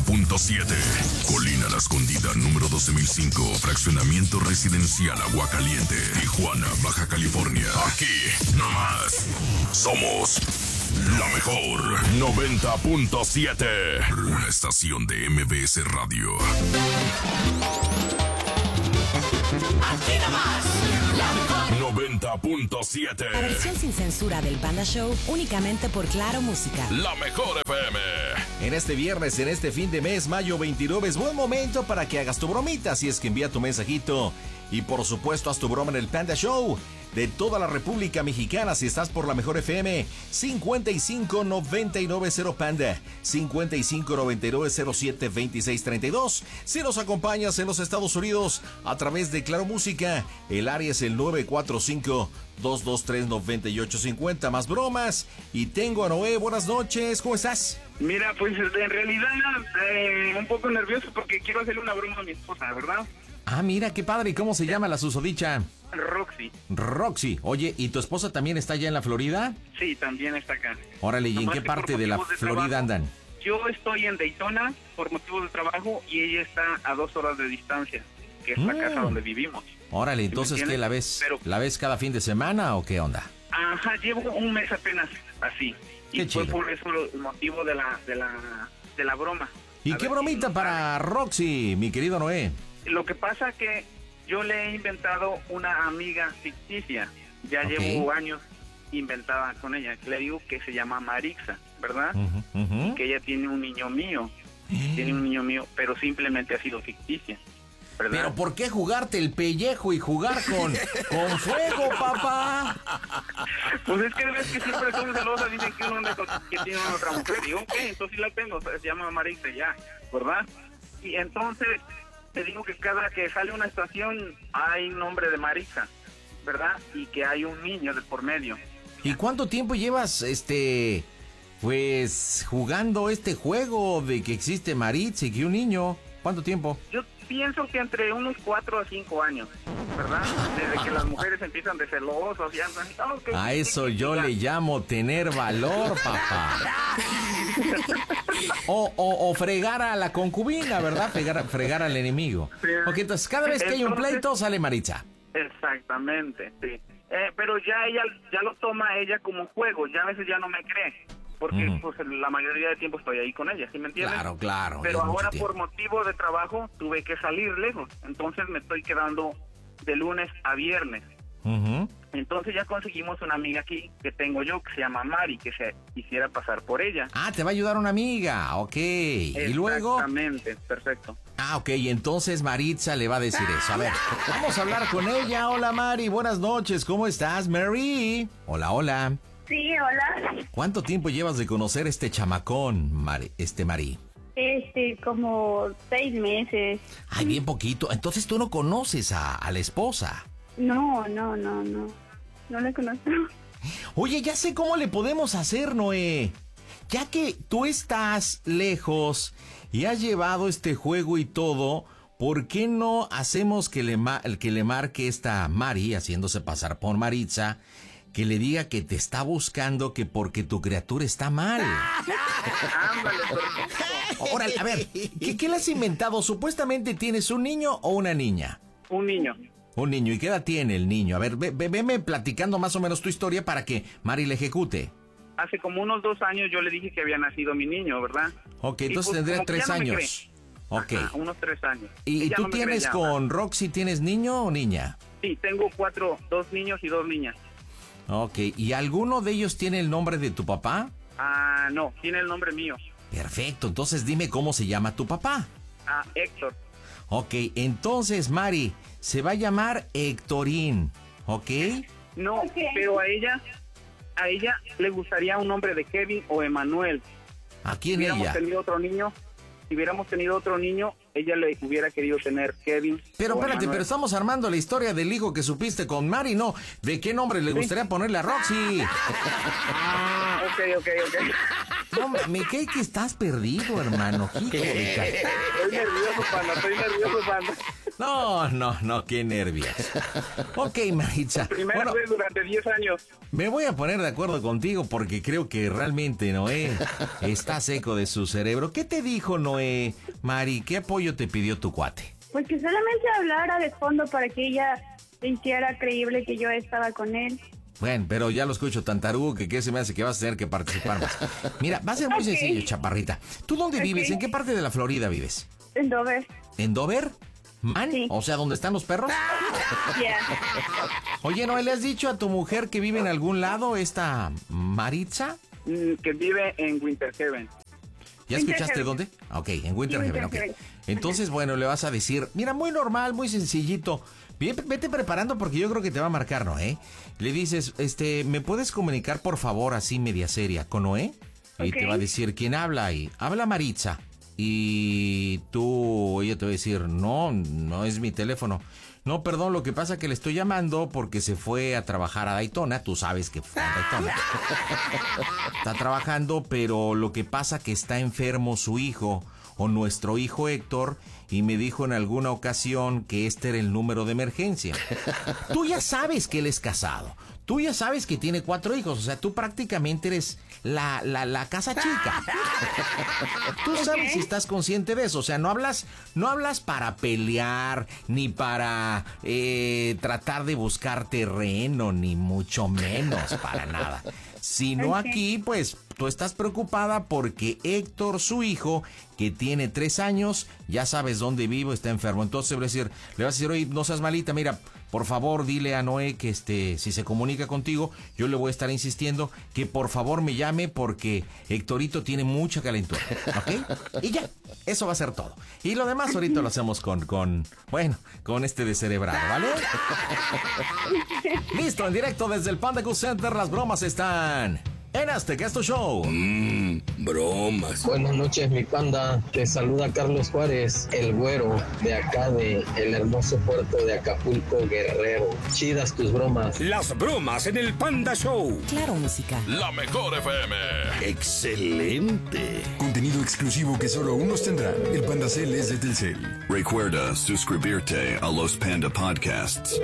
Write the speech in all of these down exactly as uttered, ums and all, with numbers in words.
punto siete. Colina La Escondida, número doce mil cinco. Fraccionamiento residencial Aguacaliente, Tijuana, Baja California. Aquí, nomás. Somos la mejor. noventa punto siete. Una estación de M B S Radio. Aquí nomás, la mejor. noventa punto siete. La versión sin censura del Panda Show, únicamente por Claro Música. La mejor F M. En este viernes, en este fin de mes, mayo veintinueve, es buen momento para que hagas tu bromita, si es que envía tu mensajito. Y por supuesto, haz tu broma en el Panda Show de toda la República Mexicana. Si estás por la mejor F M, cincuenta y cinco noventa y nueve cero Panda, cincuenta y cinco noventa y nueve cero siete veintiséis treinta y dos. Si nos acompañas en los Estados Unidos a través de Claro Música, el área es el nueve cuatro cinco, dos dos tres, nueve ocho cinco cero. Más bromas. Y tengo a Noé. Buenas noches, ¿cómo estás? Mira, pues en realidad eh, un poco nervioso porque quiero hacerle una broma a mi esposa, ¿verdad? Ah, mira, qué padre. ¿Y cómo se llama la susodicha? Roxy. Roxy. Oye, ¿y tu esposa también está allá en la Florida? Sí, también está acá. Órale, ¿y en Nomás qué que parte por de la motivos de Florida trabajo, andan? Yo estoy en Daytona por motivos de trabajo y ella está a dos horas de distancia, que es la Mm. casa donde vivimos. Órale, ¿Sí me entonces, ¿qué entiendes? la ves? Pero- ¿La ves cada fin de semana o qué onda? Ajá, llevo un mes apenas así. Y Qué fue chido. por eso el motivo de la, de la, de la broma. ¿Y A qué ver si bromita nos para Roxy, mi querido Noé? Lo que pasa que yo le he inventado una amiga ficticia. Ya Ok. llevo años inventada con ella. Le digo que se llama Marixa, ¿verdad? Ujú, ujú. Que ella tiene un niño mío. Tiene un niño mío, pero simplemente ha sido ficticia, ¿verdad? Pero ¿por qué jugarte el pellejo y jugar con, con fuego, papá? Pues es que ves que siempre son celosas, dicen que uno anda con- que tiene otra mujer. Y ok, entonces sí la tengo, se llama Marixa ya, ¿verdad? Y entonces te digo que cada que sale una estación hay un nombre de Marixa, ¿verdad? Y que hay un niño de por medio. ¿Y cuánto tiempo llevas, este, pues, jugando este juego de que existe Maritza y que un niño? ¿Cuánto tiempo? Yo pienso que entre unos cuatro a cinco años, ¿verdad? Desde que las mujeres empiezan de celosos y andan... "Oh, que- A eso que- yo que- le llamo tener valor, papá. O, o, o fregar a la concubina, ¿verdad? Fregar, fregar al enemigo. Sí. Ok, entonces cada vez que hay un Entonces- pleito sale Maritza. Exactamente, sí. Eh, pero ya ella, ya lo toma ella como juego, ya a veces ya no me cree, porque Ujú. pues la mayoría del tiempo estoy ahí con ella, ¿sí me entiendes? Claro, claro. Pero es mucho ahora tiempo. por motivo de trabajo tuve que salir lejos, entonces me estoy quedando de lunes a viernes. Ujú. Entonces ya conseguimos una amiga aquí que tengo yo que se llama Mari, que se quisiera pasar por ella. Ah, te va a ayudar una amiga, ok. Y luego... Exactamente, perfecto. Ah, ok, y entonces Maritza le va a decir eso. A ver, vamos a hablar con ella. Hola, Mari, buenas noches. ¿Cómo estás, Mary? Hola, hola. Sí, hola. ¿Cuánto tiempo llevas de conocer este chamacón, Mari, este Mari? Este, como seis meses. Ay, bien poquito. Entonces tú no conoces a, a la esposa. No, no, no, no. No le conozco. Oye, ya sé cómo le podemos hacer, Noé. Ya que tú estás lejos y has llevado este juego y todo, ¿por qué no hacemos que le, ma- que le marque esta Mari, haciéndose pasar por Maritza, que le diga que te está buscando que porque tu criatura está mal? Ándale, perfecto. Órale, a ver, ¿qué, qué le has inventado? ¿Supuestamente tienes un niño o una niña? Un niño. Un niño. ¿Y qué edad tiene el niño? A ver, ve, ve- veme platicando más o menos tu historia para que Mari le ejecute. Hace como unos dos años yo le dije que había nacido mi niño, ¿verdad? Ok, Y, entonces pues, tendría como que tres ya no me años. Ok. Ajá, unos tres años. ¿Y Ella tú no me cree tienes ya, con Roxy, tienes niño o niña? Sí, tengo cuatro, dos niños y dos niñas. Ok, ¿y alguno de ellos tiene el nombre de tu papá? Ah, no, tiene el nombre mío. Perfecto, entonces dime cómo se llama tu papá. Ah, Héctor. Ok, entonces Mari, se va a llamar Héctorín, ¿ok? No, Ok. pero a ella, a ella le gustaría un nombre de Kevin o Emanuel. ¿A Si quién hubiéramos ella? tenido otro niño, si hubiéramos tenido otro niño, ella le hubiera querido tener Kevin. Pero o espérate, Emanuel. pero estamos armando la historia del hijo que supiste con Mari, ¿no? ¿De qué nombre le gustaría ponerle a Roxy? Ah, ok, ok, ok. No, me cae que estás perdido, hermano. Hijo de ca- Estoy nervioso, panda, estoy nervioso, panda. No, no, no, qué nervios. Ok, Maritza. Primera Bueno, vez durante diez años. me voy a poner de acuerdo contigo porque creo que realmente Noé está seco de su cerebro. ¿Qué te dijo Noé, Mari? ¿Qué apoyo te pidió tu cuate? Pues que solamente hablara de fondo para que ella se hiciera creíble que yo estaba con él. Bueno, pero ya lo escucho tan tarugo que qué se me hace que vas a tener que participar más. Mira, va a ser muy Ok. sencillo, chaparrita. ¿Tú dónde Ok. vives? ¿En qué parte de la Florida vives? En Dover. ¿En Dover? ¿Man? Sí. O sea, ¿dónde están los perros? Ya. Oye, ¿no le has dicho a tu mujer que vive en algún lado, esta Maritza? Mm, Que vive en Winter Haven. ¿Ya Winter escuchaste Haven. dónde? Ok, en Winter Sí, Haven, Winter ok. Haven. Entonces, bueno, le vas a decir, mira, muy normal, muy sencillito. Bien, vete preparando porque yo creo que te va a marcar, Noé. Le dices, este, ¿me puedes comunicar, por favor, así media seria, con Noé? Y Ok. te va a decir, ¿quién habla ahí? Habla Maritza. Y tú, ella te va a decir, no, no es mi teléfono. No, perdón, lo que pasa es que le estoy llamando porque se fue a trabajar a Daytona. Tú sabes que fue a Daytona. Está trabajando, pero lo que pasa que está enfermo su hijo o nuestro hijo Héctor y me dijo en alguna ocasión que este era el número de emergencia. Tú ya sabes que él es casado. Tú ya sabes que tiene cuatro hijos. O sea, tú prácticamente eres la, la, la casa chica. Tú sabes si estás consciente de eso. O sea, no hablas, no hablas para pelear, ni para eh, tratar de buscar terreno, ni mucho menos para nada. Sino Ok. aquí, pues, tú estás preocupada porque Héctor, su hijo, que tiene tres años, ya sabes dónde vivo, está enfermo. Entonces le vas a decir, le vas a decir, oye, no seas malita, mira, por favor, dile a Noé que este, si se comunica contigo, yo le voy a estar insistiendo que por favor me llame porque Héctorito tiene mucha calentura, ¿ok? Y ya, eso va a ser todo. Y lo demás ahorita lo hacemos con, con, bueno, con este descerebrado, ¿vale? Listo, en directo desde el Panda Cool Center, las bromas están en Azteca Casto Show. Mmm, bromas. Buenas noches, mi panda. Te saluda Carlos Juárez, el güero de acá de el hermoso puerto de Acapulco, Guerrero. Chidas tus bromas. Las bromas en el Panda Show. Claro, música. La mejor F M. Excelente. Contenido exclusivo que solo unos tendrán. El Panda Cel es de Telcel. Recuerda suscribirte a los Panda Podcasts.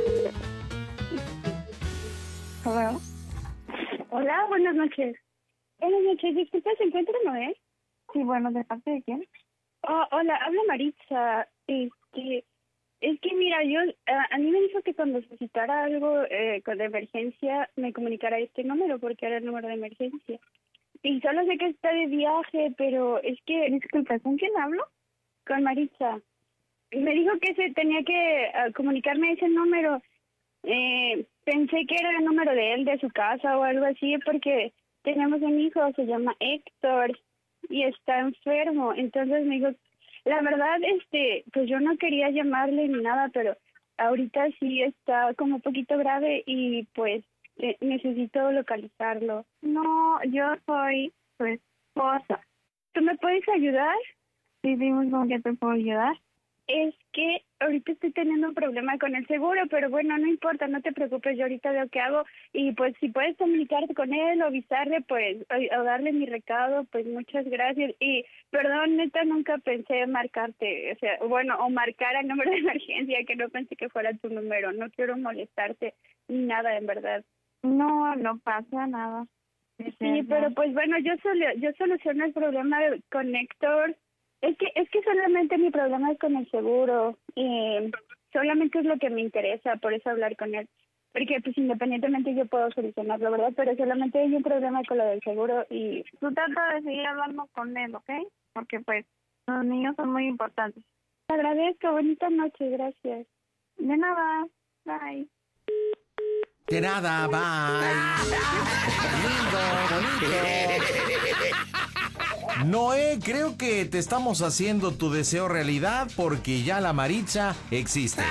Hello. Hola, buenas noches. Buenas noches, disculpa, ¿se encuentra Noé? Sí, bueno, ¿de parte de quién? Oh, hola, habla Maritza. Este, es que mira, yo, a, a mí me dijo que cuando necesitara algo eh, con de emergencia me comunicara a este número porque era el número de emergencia. Y solo sé que está de viaje, pero es que... Disculpa, ¿con quién hablo? Con Maritza. Me dijo que se tenía que uh, comunicarme a ese número. Eh, pensé que era el número de él, de su casa o algo así, porque tenemos un hijo, se llama Héctor, y está enfermo. Entonces me dijo, la verdad, este, pues yo no quería llamarle ni nada, pero ahorita sí está como un poquito grave y pues eh, necesito localizarlo. No, yo soy su esposa. ¿Tú me puedes ayudar? Sí, dime con qué te puedo ayudar. Es que ahorita estoy teniendo un problema con el seguro, pero bueno, no importa, no te preocupes, yo ahorita veo qué hago y pues si puedes comunicarte con él o avisarle, pues, o, o darle mi recado, pues muchas gracias. Y perdón, neta, nunca pensé marcarte, o sea, bueno, o marcar el número de emergencia, que no pensé que fuera tu número, no quiero molestarte ni nada, en verdad. No, no pasa nada. Sí, pero pues bueno, yo solo, yo soluciono el problema con Héctor. Es que es que solamente mi problema es con el seguro. Eh, solamente es lo que me interesa, por eso hablar con él. Porque pues independientemente yo puedo solucionarlo, ¿verdad? Pero solamente hay un problema con lo del seguro y... Tú trata de seguir hablando con él, ¿ok? Porque pues los niños son muy importantes. Te agradezco, bonita noche, gracias. De nada, bye. De nada, bye. Lindo, bonito. Noé, creo que te estamos haciendo tu deseo realidad porque ya la Maritza existe.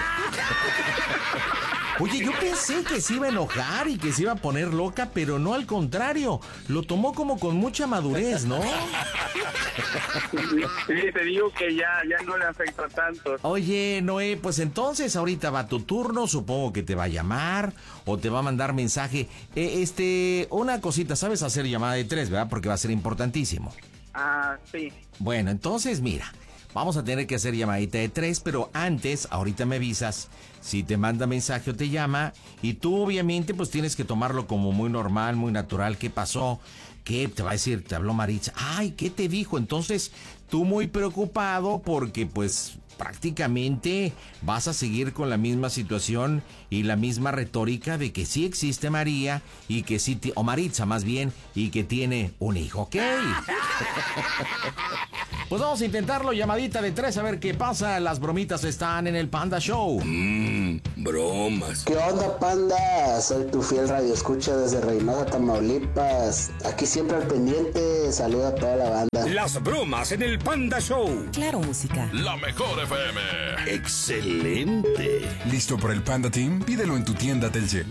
Oye, yo pensé que se iba a enojar y que se iba a poner loca, pero no, al contrario. Lo tomó como con mucha madurez, ¿no? Sí, te digo que ya, ya no le afecta tanto. Oye, Noé, pues entonces ahorita va tu turno, supongo que te va a llamar o te va a mandar mensaje. Eh, este, una cosita, ¿sabes hacer llamada de tres, verdad? Porque va a ser importantísimo. Ah, sí. Bueno, entonces mira, vamos a tener que hacer llamadita de tres, pero antes, ahorita me avisas si te manda mensaje o te llama, y tú obviamente pues tienes que tomarlo como muy normal, muy natural. ¿Qué pasó? ¿Qué? Te va a decir, te habló Maritza. Ay, ¿qué te dijo? Entonces, tú muy preocupado porque pues prácticamente vas a seguir con la misma situación y la misma retórica de que sí existe María y que sí, o Maritza más bien, y que tiene un hijo, ¿ok? Pues vamos a intentarlo, llamadita de tres, a ver qué pasa. Las bromitas están en el Panda Show. Mmm, bromas. ¿Qué onda, Panda? Soy tu fiel radioescucha desde Reynosa, Tamaulipas. Aquí siempre al pendiente. Saluda a toda la banda. Las bromas en el Panda Show. Claro, música. La mejor F M. Excelente. ¿Listo para el Panda Team? Pídelo en tu tienda Telcel.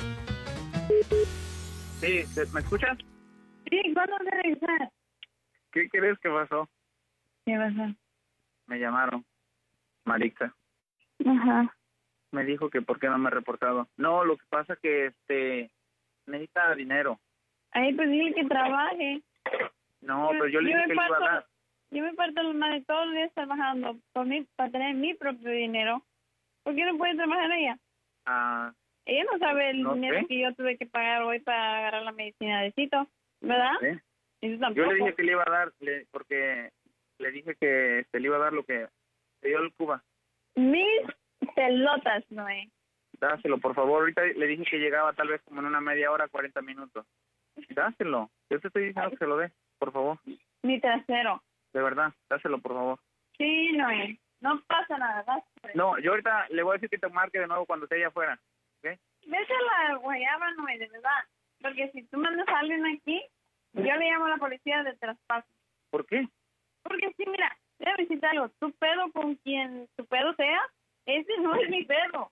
Sí, ¿me escuchas? Sí, ¿cuándo vas a regresar? ¿Qué crees que pasó? ¿Qué pasó? Me llamaron. Maritza. Ajá. Me dijo que por qué no me he reportado. No, lo que pasa que este necesita dinero. Ay, pues dile que trabaje. No, pero yo le dije que le iba a dar. Yo me parto la madre todos los días trabajando por mí, para tener mi propio dinero. ¿Por qué no puede trabajar ella? Ah, Ella no sabe el no dinero sé. que yo tuve que pagar hoy para agarrar la medicina de Cito, ¿verdad? ¿sí? Y tú tampoco. Yo le dije que le iba a dar, le- porque le dije que se le iba a dar lo que le dio el Cuba. Mis pelotas, Noé. Dáselo, por favor. Ahorita le dije que llegaba tal vez como en una media hora, cuarenta minutos. Dáselo. Yo te estoy diciendo que se lo dé, por favor. Mi trasero. De verdad, dáselo, por favor. Sí, Noé. No pasa nada, dáselo. No, yo ahorita le voy a decir que te marque de nuevo cuando esté allá afuera. ¿Ok? Vete a la guayaba, Noé, de verdad. Porque si tú mandas a alguien aquí, yo le llamo a la policía de traspaso. ¿Por qué? Porque sí, mira, déjame decirte algo. Tu pedo con quien tu pedo sea, ese no es mi pedo.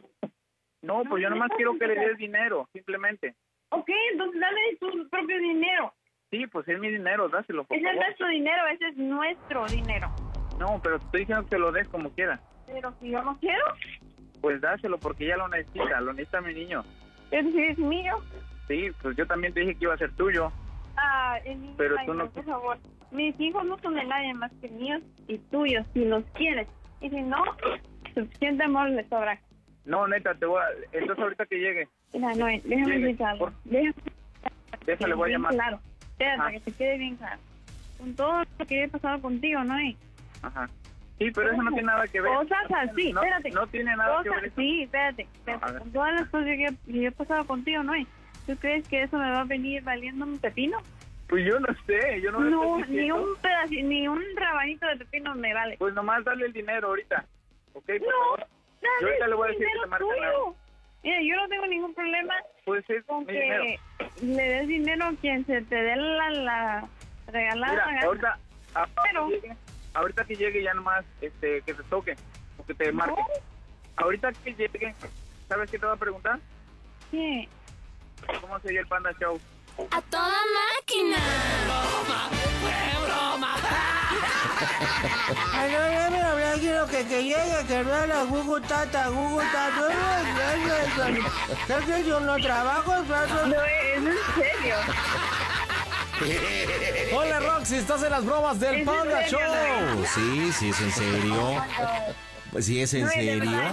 No, pues yo nomás quiero que le des dinero, simplemente. Ok, entonces dale tu propio dinero. Sí, pues es mi dinero, dáselo, por Ese no favor. es tu dinero, ese es nuestro dinero. No, pero te estoy diciendo que lo des como quieras. Pero si yo no quiero, Pues dáselo porque ella lo necesita, lo necesita mi niño. ese sí es mío. Sí, pues yo también te dije que iba a ser tuyo. Ah, el niño, Pero ay, tú no- no, por favor. Mis hijos no son de nadie más que míos y tuyos, si los quieres. Y si no, suficiente amor les sobra. No, neta, te voy a... Entonces ahorita que llegue, Mira, no, déjame Llegue, decirte algo. por- Déjame déjale, voy a bien llamar. claro. Espérate, Ah. que te quede bien claro. Con todo lo que he pasado contigo, ¿no? Y Ajá. Sí, pero eso no tiene nada que ver. cosas así, No, espérate. no tiene nada que Cosas, ver eso. sí, espérate. espérate. A ver. Con todas las cosas que, que yo he pasado contigo, ¿no? Y ¿tú crees que eso me va a venir valiendo un pepino? Pues yo no sé, yo no le No, estoy ni diciendo. un pedacito, ni un rabanito de pepino me vale. Pues nomás darle el dinero ahorita. ¿Ok? Por No, favor. dale Yo ahorita le voy a el decir que dinero te marque tuyo. nuevo. Mira, yo no tengo ningún problema Pues es con mi dinero. que le des dinero a quien se te dé la, la regalada Mira, gana. ahorita, a- Pero- que llegue, ahorita que llegue ya nomás este, que te toque, o que te marque. Ahorita que llegue, ¿sabes qué te va a preguntar? ¿Qué? ¿Cómo se dio el Panda Show? ¡A toda máquina! ¡Broma! ¡Fue broma! Ay, no, ya me hablé, quiero que, que llegue, que no la Google Tata, Google Tata. ¿Sabes que yo no trabajo? No, es en serio. Hola Roxy, estás en las bromas del ¿Es en Panda serio, Show. no? Sí, sí, es en serio. Pues sí, es en No, ¿de serio. verdad?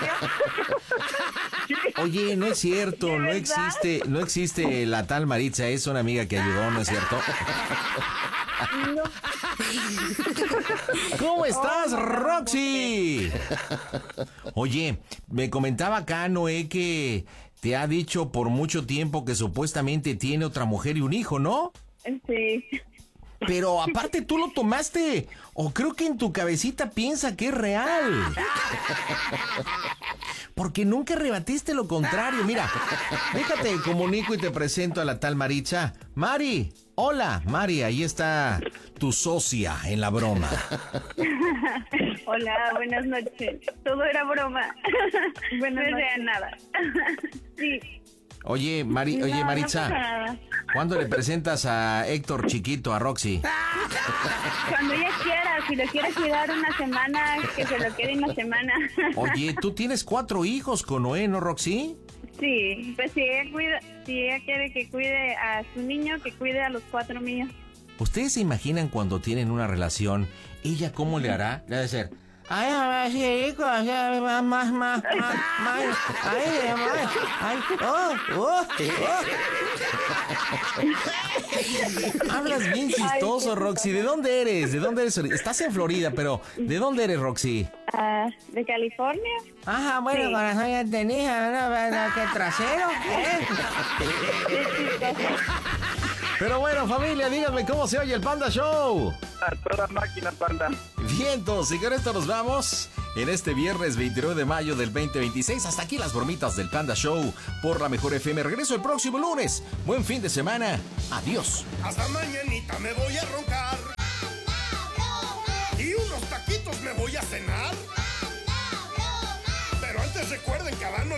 ¿En serio? Oye, no es cierto, ¿De no verdad? existe, no existe la tal Maritza, es una amiga que ayudó, ¿no es cierto? No. ¿Cómo estás, Oh, no, no, Roxy? Oye, me comentaba acá Noé que te ha dicho por mucho tiempo que supuestamente tiene otra mujer y un hijo, ¿no? Sí. Pero aparte tú lo tomaste, o creo que en tu cabecita piensa que es real. Porque nunca rebatiste lo contrario. Mira, déjate comunico y te presento a la tal Maritza. Mari, hola, Mari, ahí está tu socia en la broma. Hola, buenas noches. Todo era broma. Bueno, no era nada. Sí. Oye, Mari, oye No, Maritza, no pasa nada. ¿cuándo le presentas a Héctor Chiquito, a Roxy? Cuando ella quiera, si lo quiere cuidar una semana, que se lo quede una semana. Oye, tú tienes cuatro hijos con Noé, ¿no, Roxy? Sí, pues si ella, cuida, si ella quiere que cuide a su niño, que cuide a los cuatro míos. ¿Ustedes se imaginan cuando tienen una relación, ella cómo le hará? Le ha de ser... Ay, mamá, sí, rico, o sea, más, más, más, más, más, ay, mamá, ay, oh, oh, oh. Hablas bien chistoso, Ay, Roxy. ¿De dónde eres? ¿De dónde eres? Estás en Florida, pero ¿de dónde eres, Roxy? Ah, ¿de California? Ajá, bueno, Sí. corazón, ya tenía, ¿no? ¿Verdad? ¿Qué trasero? ¿Eh? Pero bueno, familia, díganme cómo se oye el Panda Show. A toda máquina, Panda. Vientos, y con esto nos vamos en este viernes veintinueve de mayo del veinte veintiséis. Hasta aquí las bromitas del Panda Show por la Mejor F M. Regreso el próximo lunes. Buen fin de semana. Adiós. Hasta mañanita me voy a roncar. Y unos taquitos me voy a cenar. Pero antes recuerden, cada noche